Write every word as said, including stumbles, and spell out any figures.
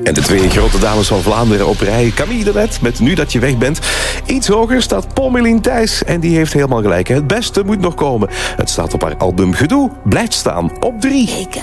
En de twee grote dames van Vlaanderen op rij. Camille de Wet met Nu dat je weg bent. Iets hoger staat Pommelien Thijs. En die heeft helemaal gelijk. Het beste moet nog komen. Het staat op haar album Gedoe. Blijft staan op drie.